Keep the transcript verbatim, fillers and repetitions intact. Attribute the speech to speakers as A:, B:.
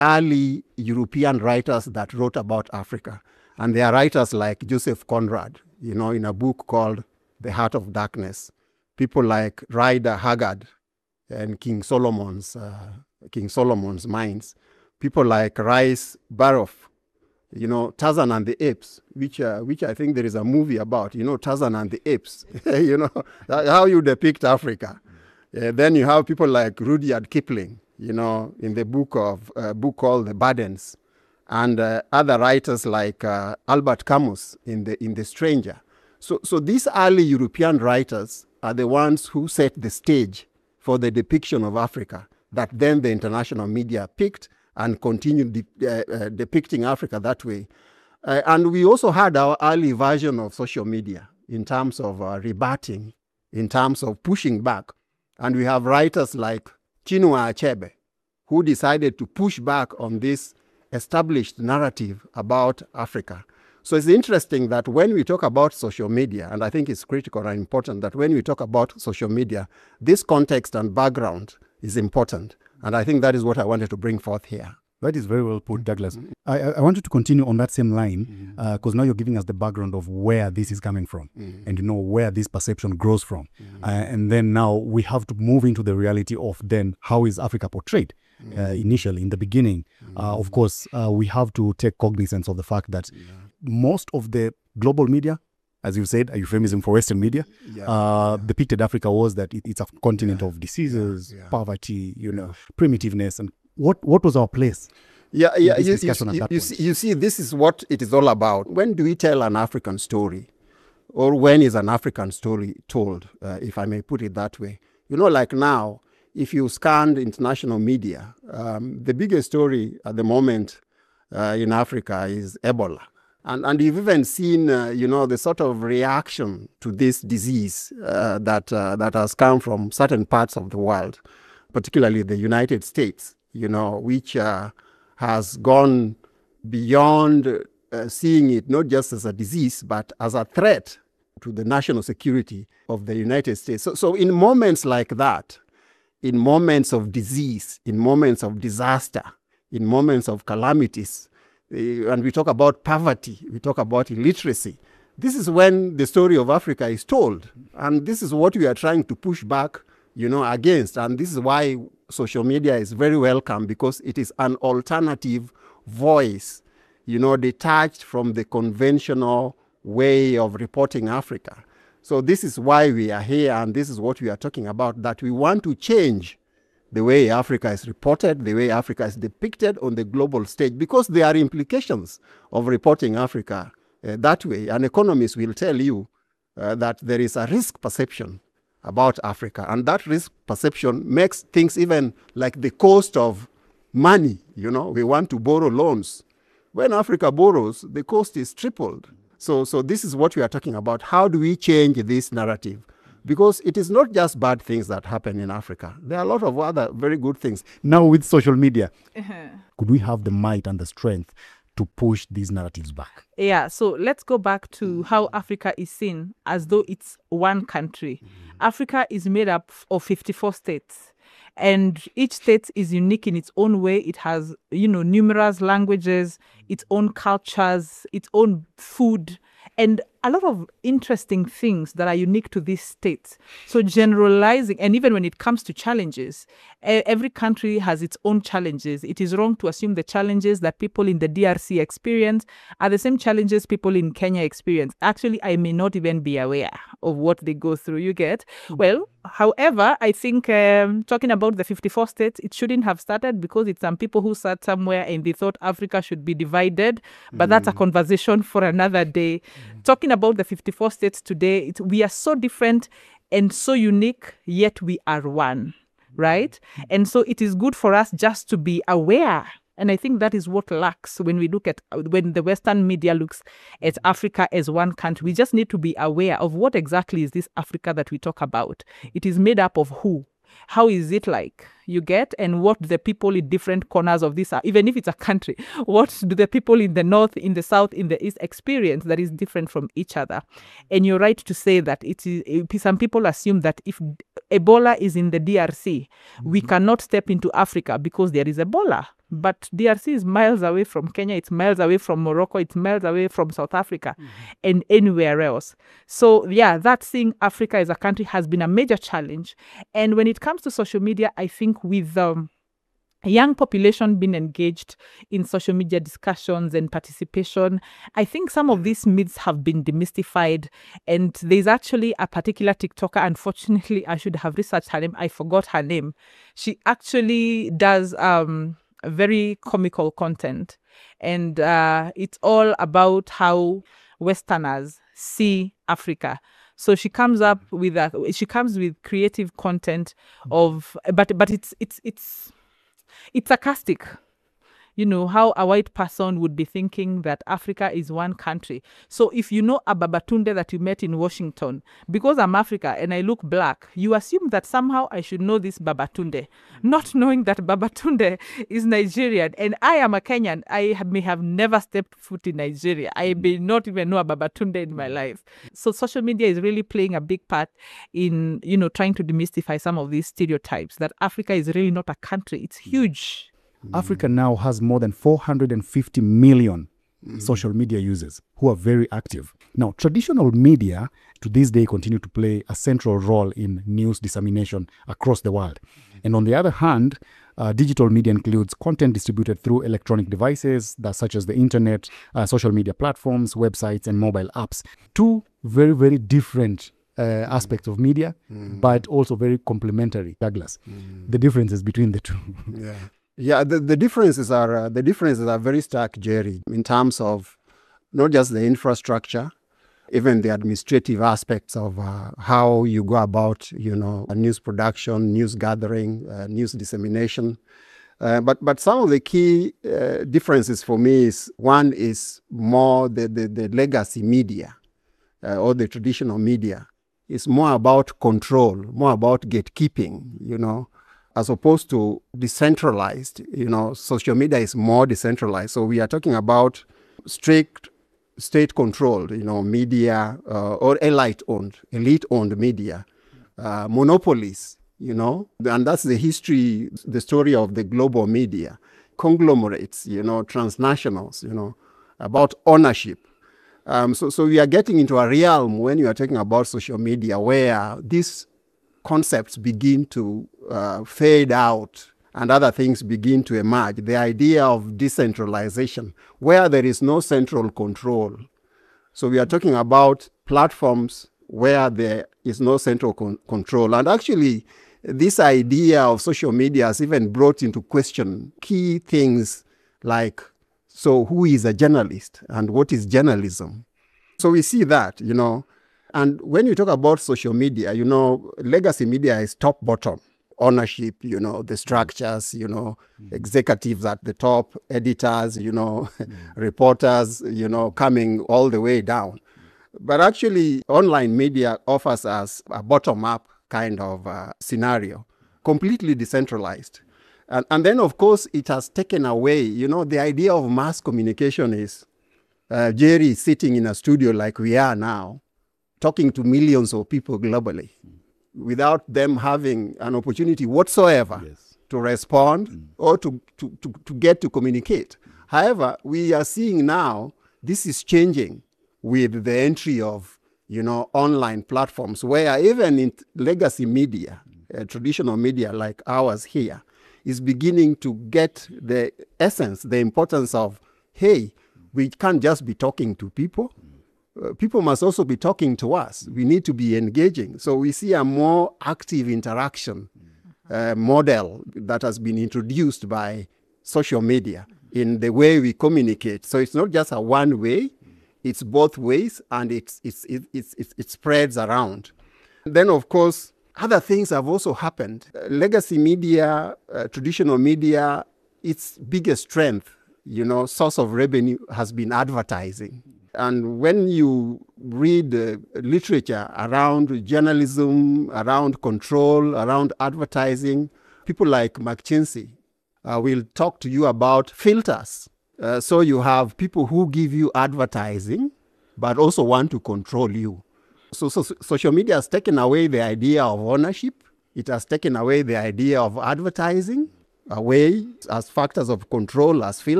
A: early European writers that wrote about Africa. And they are writers like Joseph Conrad, you know, in a book called The Heart of Darkness. People like Rider Haggard and King Solomon's, uh, King Solomon's Mines. People like Rice Baroff, you know, Tarzan and the Apes, which uh, which I think there is a movie about, you know, Tarzan and the Apes, you know, how you depict Africa. Uh, then you have people like Rudyard Kipling, you know, in the book of uh, book called The Burdens, and uh, other writers like uh, Albert Camus in the in The Stranger. So so these early European writers are the ones who set the stage for the depiction of Africa that then the international media picked and continued de uh, uh, depicting Africa that way. Uh, and we also had our early version of social media in terms of uh, rebutting, in terms of pushing back. And we have writers like Chinua Achebe, who decided to push back on this established narrative about Africa. So it's interesting that when we talk about social media, and I think it's critical and important that when we talk about social media, this context and background is important. And I think that is what I wanted to bring forth here.
B: That is very well put, Douglas. Mm-hmm. I, I wanted to continue on that same line because mm-hmm. uh, now you're giving us the background of where this is coming from mm-hmm. and you know where this perception grows from. Mm-hmm. uh, and then now we have to move into the reality of then how is Africa portrayed mm-hmm. uh, initially in the beginning. Mm-hmm. uh, of course, uh, we have to take cognizance of the fact that yeah. most of the global media, as you said, a euphemism for Western media, yeah, uh, yeah. depicted Africa was that it, it's a continent yeah. of diseases, yeah, yeah. poverty, you know, primitiveness. And what, what was our place?
A: Yeah, yeah. You, you, you, you, see, you see, this is what it is all about. When do we tell an African story? Or when is an African story told, uh, if I may put it that way? You know, like now, if you scanned international media, um, the biggest story at the moment uh, in Africa is Ebola. And, and you've even seen, uh, you know, the sort of reaction to this disease uh, that, uh, that has come from certain parts of the world, particularly the United States, you know, which uh, has gone beyond uh, seeing it not just as a disease, but as a threat to the national security of the United States. So, so in moments like that, in moments of disease, in moments of disaster, in moments of calamities, and we talk about poverty, we talk about illiteracy, this is when the story of Africa is told. And this is what we are trying to push back, you know, against. And this is why social media is very welcome, because it is an alternative voice, you know, detached from the conventional way of reporting Africa. So this is why we are here, and this is what we are talking about, that we want to change the way Africa is reported, the way Africa is depicted on the global stage, because there are implications of reporting Africa uh, that way. And economists will tell you uh, that there is a risk perception about Africa, and that risk perception makes things even like the cost of money. You know, we want to borrow loans. When Africa borrows, the cost is tripled. So, so this is what we are talking about. How do we change this narrative? Because it is not just bad things that happen in Africa. There are a lot of other very good things.
B: Now with social media, uh-huh. could we have the might and the strength to push these narratives back?
C: Yeah, so let's go back to how Africa is seen as though it's one country. Mm-hmm. Africa is made up of fifty-four states. And each state is unique in its own way. It has, you know, numerous languages, its own cultures, its own food, and a lot of interesting things that are unique to these states. So generalizing, and even when it comes to challenges, every country has its own challenges. It is wrong to assume the challenges that people in the D R C experience are the same challenges people in Kenya experience. Actually, I may not even be aware of what they go through, you get? Mm-hmm. Well, however, I think um, talking about the fifty-four states, it shouldn't have started because it's some people who sat somewhere and they thought Africa should be divided, but mm-hmm. that's a conversation for another day. Mm-hmm. Talking about the fifty-four states today, it, we are so different and so unique, yet we are one, right? Mm-hmm. And so it is good for us just to be aware. And I think that is what lacks when we look at, when the Western media looks at Africa as one country. We just need to be aware of what exactly is this Africa that we talk about. It is made up of who? How is it like? you get, and what the people in different corners of this are, even if it's a country, what do the people in the north, in the south, in the east experience that is different from each other. And you're right to say that it is, some people assume that if Ebola is in the D R C, mm-hmm. we cannot step into Africa because there is Ebola. But D R C is miles away from Kenya, it's miles away from Morocco, it's miles away from South Africa, mm-hmm. and anywhere else. So yeah, that seeing Africa as a country has been a major challenge. And when it comes to social media, I think with um, a young population being engaged in social media discussions and participation, I think some of these myths have been demystified. And there's actually a particular TikToker, unfortunately, I should have researched her name, I forgot her name. She actually does um, very comical content. And uh, it's all about how Westerners see Africa. So she comes up with a, she comes with creative content of, but but it's it's it's it's sarcastic. You know, how a white person would be thinking that Africa is one country. So if you know a Babatunde that you met in Washington, because I'm Africa and I look black, you assume that somehow I should know this Babatunde, not knowing that Babatunde is Nigerian. And I am a Kenyan. I have, may have never stepped foot in Nigeria. I may not even know a Babatunde in my life. So social media is really playing a big part in, you know, trying to demystify some of these stereotypes that Africa is really not a country. It's huge.
B: Africa now has more than four hundred fifty million mm. social media users who are very active. Now, traditional media to this day continue to play a central role in news dissemination across the world. Mm. And on the other hand, uh, digital media includes content distributed through electronic devices that, such as the internet, uh, social media platforms, websites, and mobile apps. Two very, very different uh, aspects of media, mm. but also very complementary. Douglas, mm. the differences between the two.
A: Yeah. Yeah, the, the differences are uh, the differences are very stark, Jerry, in terms of not just the infrastructure, even the administrative aspects of uh, how you go about, you know, news production, news gathering, uh, news dissemination. Uh, but but some of the key uh, differences for me is, one is more the, the, the legacy media uh, or the traditional media. It's more about control, more about gatekeeping, you know, as opposed to decentralized. You know, social media is more decentralized. So we are talking about strict state-controlled, you know, media uh, or elite-owned, elite-owned media, uh, monopolies, you know, and that's the history, the story of the global media, conglomerates, you know, transnationals, you know, about ownership. Um, so, so we are getting into a realm when you are talking about social media where these concepts begin to uh, fade out and other things begin to emerge. The idea of decentralization, where there is no central control. So we are talking about platforms where there is no central con control. And actually, this idea of social media has even brought into question key things like, so who is a journalist and what is journalism? So we see that, you know. And when you talk about social media, you know, legacy media is top-bottom ownership, you know, the structures, you know, mm. executives at the top, editors, you know, mm. reporters, you know, coming all the way down. But actually, online media offers us a bottom-up kind of uh, scenario, completely decentralized. And, and then, of course, it has taken away, you know, the idea of mass communication is uh, Jerry sitting in a studio like we are now, talking to millions of people globally mm. without them having an opportunity whatsoever yes. to respond mm. or to, to, to, to get to communicate. Mm. However, we are seeing now this is changing with the entry of, you know, online platforms where even in legacy media, mm. uh, traditional media like ours here, is beginning to get the essence, the importance of, hey, we can't just be talking to people. Uh, people must also be talking to us. We need to be engaging. So we see a more active interaction uh, model that has been introduced by social media in the way we communicate. So it's not just a one way, it's both ways, and it's, it's, it, it's, it, it spreads around. Then, of course, other things have also happened. Uh, legacy media, uh, traditional media, its biggest strength, you know, source of revenue has been advertising. And when you read uh, literature around journalism, around control, around advertising, People like McKinsey uh, will talk to you about filters. Uh, so you have people who give you advertising, but also want to control you. So, so social media has taken away the idea of ownership. It has taken away the idea of advertising away as factors of control, as filters.